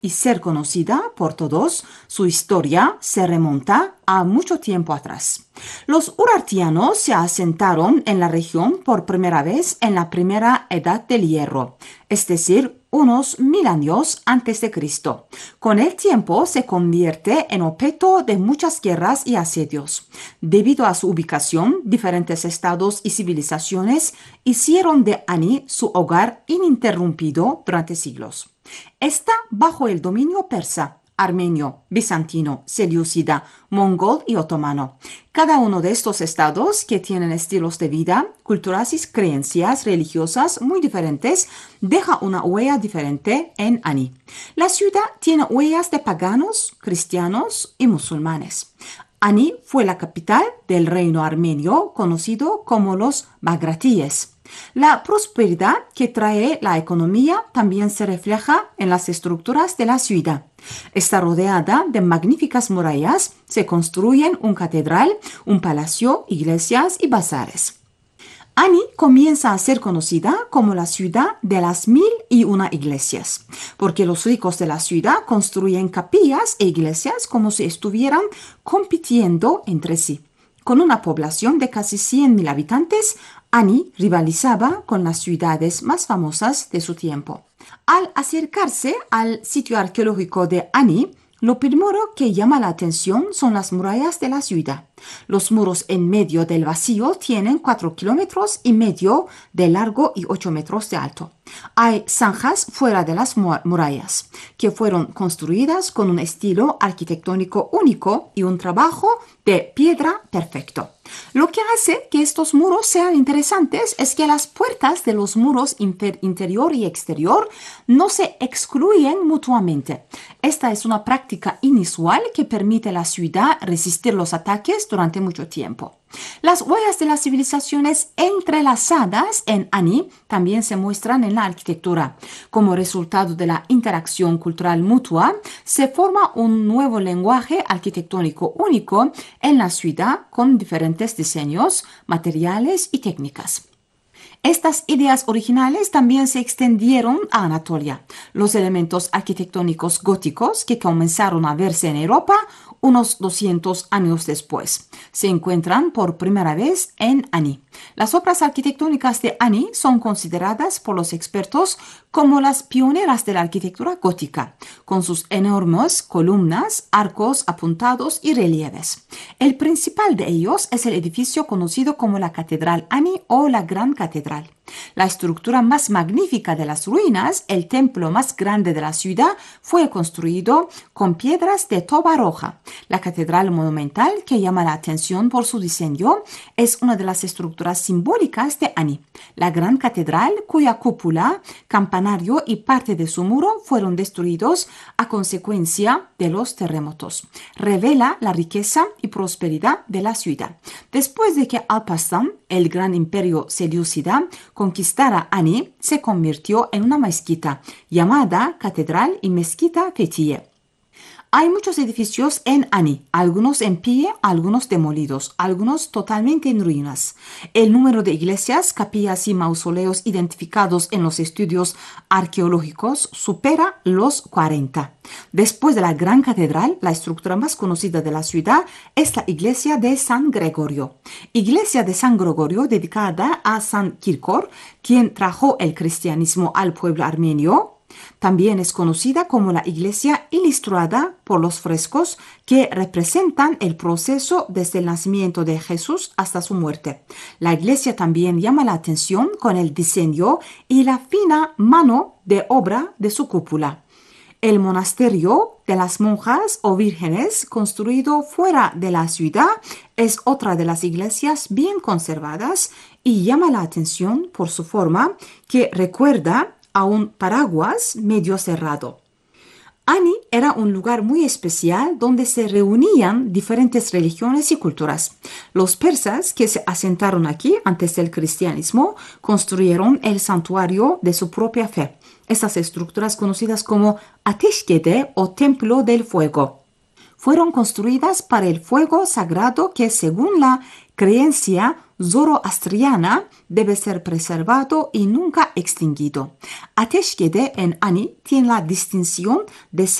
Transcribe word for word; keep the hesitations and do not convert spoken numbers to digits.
y ser conocida por todos, su historia se remonta a mucho tiempo atrás. Los urartianos se asentaron en la región por primera vez en la primera edad del hierro, es decir, unos mil años antes de Cristo. Con el tiempo se convierte en objeto de muchas guerras y asedios. Debido a su ubicación, diferentes estados y civilizaciones hicieron de Ani su hogar ininterrumpido durante siglos. Está bajo el dominio persa, armenio, bizantino, selyúcida, mongol y otomano. Cada uno de estos estados, que tienen estilos de vida, culturas y creencias religiosas muy diferentes, deja una huella diferente en Ani. La ciudad tiene huellas de paganos, cristianos y musulmanes. Ani fue la capital del reino armenio conocido como los Bagratíes. La prosperidad que trae la economía también se refleja en las estructuras de la ciudad. Está rodeada de magníficas murallas, se construyen una catedral, un palacio, iglesias y bazares. Ani comienza a ser conocida como la ciudad de las mil y una iglesias, porque los ricos de la ciudad construyen capillas e iglesias como si estuvieran compitiendo entre sí. Con una población de casi cien mil habitantes, Ani rivalizaba con las ciudades más famosas de su tiempo. Al acercarse al sitio arqueológico de Ani, lo primero que llama la atención son las murallas de la ciudad. Los muros en medio del vacío tienen cuatro kilómetros y medio de largo y ocho metros de alto. Hay zanjas fuera de las murallas, que fueron construidas con un estilo arquitectónico único y un trabajo de piedra perfecto. Lo que hace que estos muros sean interesantes es que las puertas de los muros inter interior y exterior no se excluyen mutuamente. Esta es una práctica inusual que permite a la ciudad resistir los ataques durante mucho tiempo. Las huellas de las civilizaciones entrelazadas en Ani también se muestran en la arquitectura. Como resultado de la interacción cultural mutua, se forma un nuevo lenguaje arquitectónico único en la ciudad con diferentes diseños, materiales y técnicas. Estas ideas originales también se extendieron a Anatolia. Los elementos arquitectónicos góticos que comenzaron a verse en Europa unos doscientos años después se encuentran por primera vez en Ani. Las obras arquitectónicas de Ani son consideradas por los expertos como las pioneras de la arquitectura gótica, con sus enormes columnas, arcos apuntados y relieves. El principal de ellos es el edificio conocido como la Catedral Ani o la Gran Catedral. La estructura más magnífica de las ruinas, el templo más grande de la ciudad, fue construido con piedras de toba roja. La catedral monumental, que llama la atención por su diseño, es una de las estructuras simbólicas de Ani. La gran catedral, cuya cúpula, campanario y parte de su muro fueron destruidos a consecuencia de los terremotos, revela la riqueza y prosperidad de la ciudad. Después de que Alparslan, el gran imperio selyúcida, conquistara Ani, se convirtió en una mezquita llamada Catedral y Mezquita Fethiye. Hay muchos edificios en Ani, algunos en pie, algunos demolidos, algunos totalmente en ruinas. El número de iglesias, capillas y mausoleos identificados en los estudios arqueológicos supera los cuarenta. Después de la gran catedral, la estructura más conocida de la ciudad es la iglesia de San Gregorio. Iglesia de San Gregorio dedicada a San Kirkor, quien trajo el cristianismo al pueblo armenio. También es conocida como la iglesia ilustrada por los frescos que representan el proceso desde el nacimiento de Jesús hasta su muerte. La iglesia también llama la atención con el diseño y la fina mano de obra de su cúpula. El monasterio de las monjas o vírgenes, construido fuera de la ciudad, es otra de las iglesias bien conservadas y llama la atención por su forma, que recuerda a un paraguas medio cerrado. Ani era un lugar muy especial donde se reunían diferentes religiones y culturas. Los persas que se asentaron aquí antes del cristianismo construyeron el santuario de su propia fe. Estas estructuras conocidas como Ateşkede o Templo del Fuego fueron construidas para el fuego sagrado que, según la creencia zoroastriana debe ser preservado y nunca extinguido. Ateşkede en Ani tiene la distinción de ser